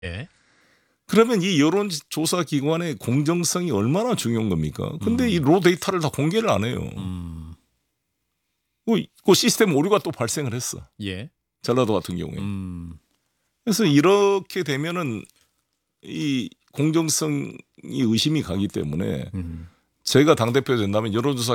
예. 그러면 이 여론조사 기관의 공정성이 얼마나 중요한 겁니까? 근데 이 로 데이터를 다 공개를 안 해요. 그 시스템 오류가 또 발생을 했어. 예. 전라도 같은 경우에. 그래서 이렇게 되면은 이 공정성이 의심이 가기 때문에 제가 당대표 된다면 여론조사